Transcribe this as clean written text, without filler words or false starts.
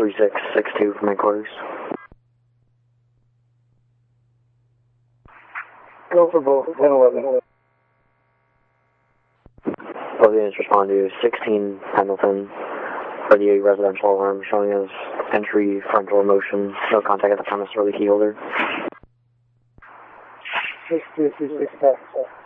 3662 from headquarters. Go for both, 1011. Both units respond to 16 Hamilton for the residential alarm showing as entry frontal motion, no contact at the premise or the key holder. 6236 pass.